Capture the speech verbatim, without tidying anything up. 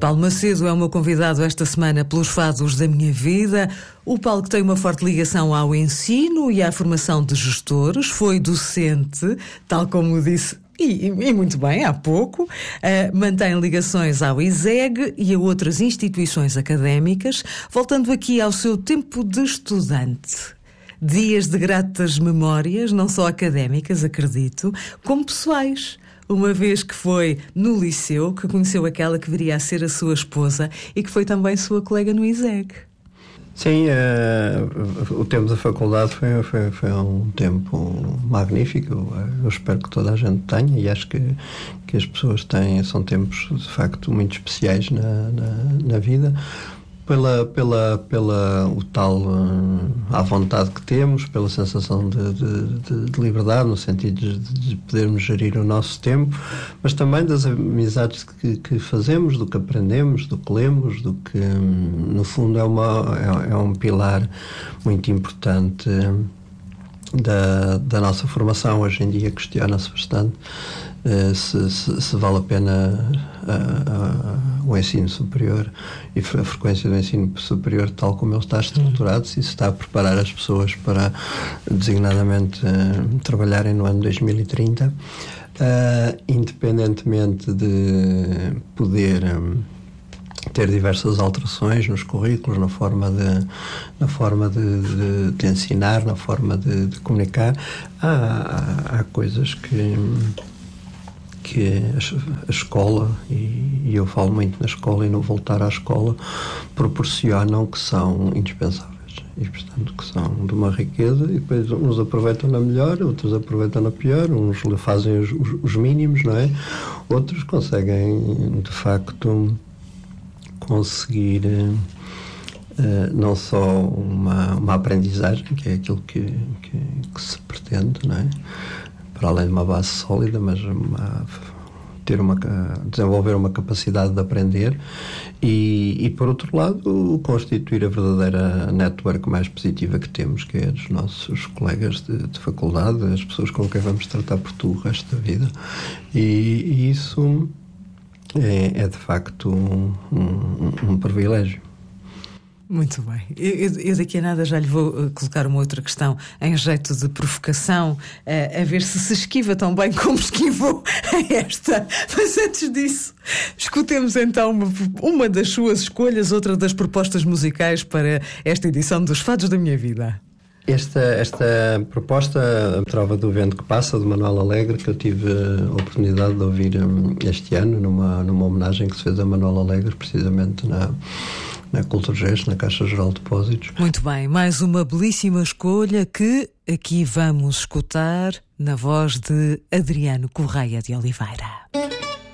Paulo Macedo é o meu convidado esta semana pelos Fados da Minha Vida. O Paulo, que tem uma forte ligação ao ensino e à formação de gestores, foi docente, tal como disse, e, e muito bem, há pouco, uh, mantém ligações ao I S E G e a outras instituições académicas, voltando aqui ao seu tempo de estudante. Dias de gratas memórias, não só académicas, acredito, como pessoais. Uma vez que foi no liceu que conheceu aquela que viria a ser a sua esposa e que foi também sua colega no I S E G. Sim, uh, o tempo da faculdade foi, foi, foi um tempo magnífico. Eu espero que toda a gente tenha, e acho que, que as pessoas têm, são tempos de facto muito especiais na, na, na vida. Pela, pela, pela o tal uh, à vontade que temos, pela sensação de, de, de liberdade, no sentido de, de podermos gerir o nosso tempo, mas também das amizades que, que fazemos, do que aprendemos, do que lemos, do que, um, no fundo, é, uma, é, é um pilar muito importante um, da, da nossa formação. Hoje em dia questiona-se bastante uh, se, se, se vale a pena uh, uh, o ensino superior e a frequência do ensino superior tal como ele está estruturado, se isso está a preparar as pessoas para designadamente uh, trabalharem no ano dois mil e trinta, uh, independentemente de poder um, ter diversas alterações nos currículos, na forma de, na forma de, de, de ensinar, na forma de, de comunicar. Há, há, há coisas que que a escola, e eu falo muito na escola e no voltar à escola, proporcionam, que são indispensáveis e, portanto, que são de uma riqueza, e depois uns aproveitam na melhor, outros aproveitam na pior, uns fazem os, os, os mínimos, não é? Outros conseguem, de facto, conseguir uh, não só uma, uma aprendizagem, que é aquilo que, que, que se pretende, não é? Para além de uma base sólida, mas uma, ter uma, desenvolver uma capacidade de aprender e, e, por outro lado, constituir a verdadeira network mais positiva que temos, que é dos nossos colegas de, de faculdade, as pessoas com quem vamos tratar por tu o resto da vida. E, e isso é, é, de facto, um, um, um privilégio. Muito bem. Eu, eu daqui a nada já lhe vou uh, colocar uma outra questão em jeito de provocação, uh, a ver se se esquiva tão bem como esquivou esta. Mas antes disso, escutemos então uma, uma das suas escolhas, outra das propostas musicais para esta edição dos Fados da Minha Vida. Esta, esta proposta, a Trova do Vento que Passa, de Manuel Alegre, que eu tive a oportunidade de ouvir um, este ano, numa, numa homenagem que se fez a Manuel Alegre, precisamente na... na Culturgest, na Caixa Geral de Depósitos. Muito bem, mais uma belíssima escolha que aqui vamos escutar na voz de Adriano Correia de Oliveira.